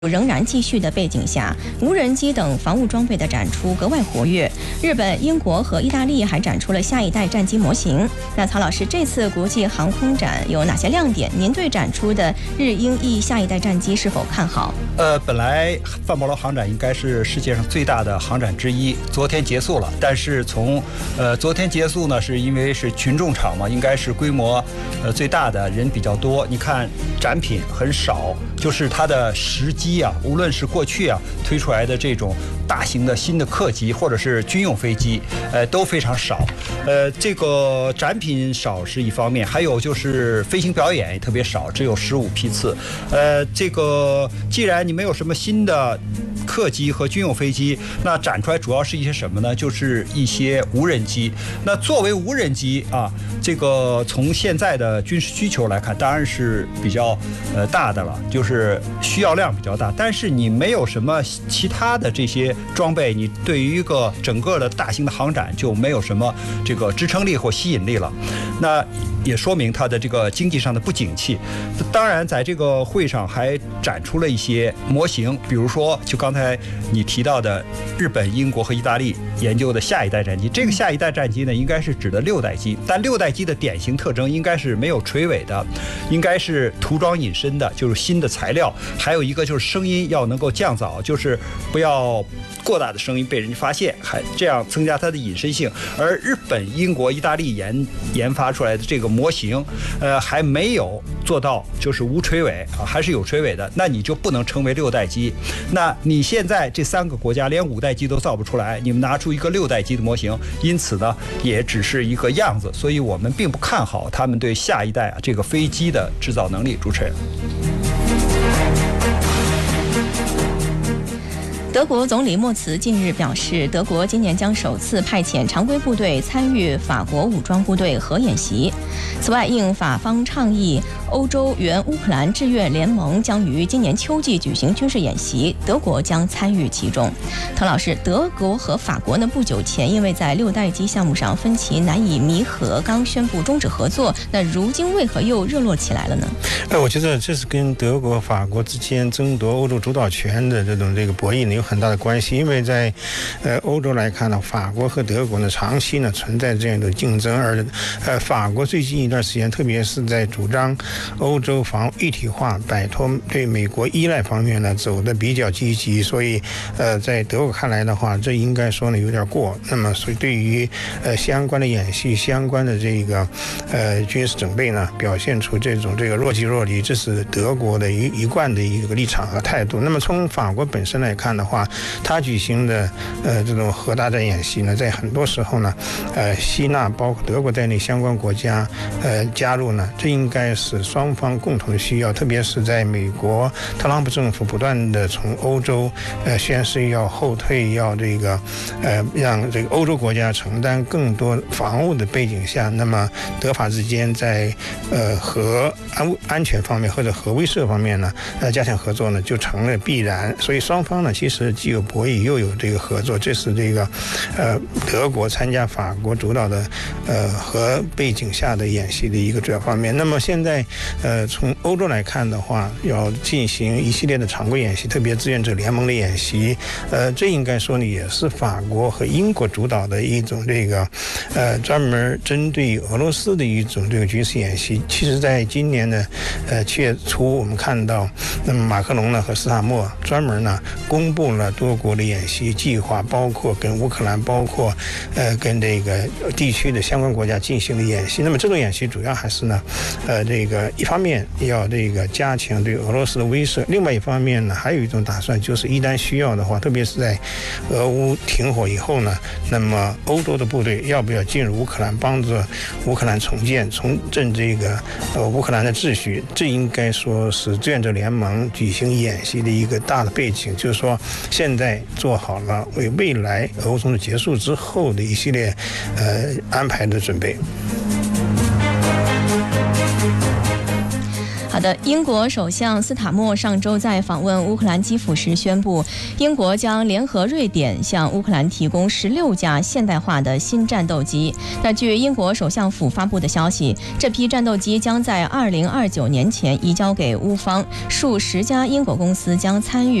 仍然继续的背景下，无人机等防务装备的展出格外活跃。日本、英国和意大利还展出了下一代战机模型。那曹老师，这次国际航空展有哪些亮点？您对展出的日英意下一代战机是否看好？ 本来范博罗航展应该是世界上最大的航展之一，昨天结束了。但是从昨天结束呢，是因为是群众场嘛，应该是规模最大的，人比较多。你看展品很少，就是它的时机啊，无论是过去啊推出来的这种大型的新的客机或者是军用飞机，都非常少。这个展品少是一方面，还有就是飞行表演也特别少，只有15批次。这个既然你没有什么新的客机和军用飞机，那展出来主要是一些什么呢？就是一些无人机。那作为无人机啊，这个从现在的军事需求来看，当然是比较大的了，就是需要量比较大。但是你没有什么其他的这些装备，你对于一个整个的大型的航展就没有什么这个支撑力或吸引力了。那也说明它的这个经济上的不景气。当然，在这个会上还展出了一些模型，比如说就刚才你提到的日本、英国和意大利研究的下一代战机。这个下一代战机呢，应该是指的6代机，但6代机的典型特征应该是没有垂尾的，应该是涂装隐身的，就是新的材料。还有一个就是声音要能够降噪，就是不要过大的声音被人发现，还这样增加它的隐身性。而日本、英国、意大利研发出来的这个模型，还没有做到就是无垂尾啊，还是有垂尾的，那你就不能称为6代机。那你现在这3个国家连5代机都造不出来，你们拿出一个6代机的模型，因此呢，也只是一个样子，所以我们并不看好他们对下一代这个飞机的制造能力。主持人。 德国总理默茨近日表示，德国今年将首次派遣常规部队参与法国武装部队核演习。此外，应法方倡议，欧洲援乌克兰志愿联盟将于今年秋季举行军事演习，德国将参与其中。滕老师，德国和法国呢不久前因为在6代机项目上分歧难以弥合，刚宣布终止合作，那如今为何又热络起来了呢？ 我觉得这是跟德国、法国之间争夺欧洲主导权的这个博弈呢有很大的关系。因为在欧洲来看呢，法国和德国呢长期呢存在这样的竞争，而法国最近一段时间，特别是在主张欧洲防务一体化、摆脱对美国依赖方面呢走得比较积极，所以在德国看来的话，这应该说呢有点过。那么所以对于相关的演习、相关的这个军事准备呢，表现出这个若即若离，这是德国的一贯的一个立场和态度。那么从法国本身来看的话，他举行的这种核大战演习呢，在很多时候呢，吸纳包括德国在内相关国家加入呢，这应该是双方共同的需要。特别是在美国特朗普政府不断的从欧洲宣示要后退，要让这个欧洲国家承担更多防务的背景下，那么德法之间在核安全方面或者核威慑方面呢，加强合作呢就成了必然。所以双方呢其实既有博弈又有这个合作，这是这个德国参加法国主导的核背景下的演习的一个主要方面。那么现在从欧洲来看的话，要进行一系列的常规演习，特别志愿者联盟的演习，这应该说呢也是法国和英国主导的一种专门针对俄罗斯的一种军事演习。其实在今年的7月初，我们看到那么马克龙呢和斯塔默专门呢公布了多国的演习计划，包括跟乌克兰，包括跟这个地区的相关国家进行的演习。那么这种演习主要还是呢一方面要加强对俄罗斯的威慑，另外一方面呢还有一种打算，就是一旦需要的话，特别是在俄乌停火以后呢，那么欧洲的部队要不要进入乌克兰，帮助乌克兰重振这个乌克兰的秩序，这应该说是志愿者联盟举行演习的一个大的背景，就是说现在做好了为未来俄乌冲突结束之后的一系列安排的准备。 好的，英国首相斯塔默上周在访问乌克兰基辅时宣布，英国将联合瑞典向乌克兰提供16架现代化的新战斗机。那据英国首相府发布的消息，这批战斗机将在2029年前移交给乌方，数10家英国公司将参与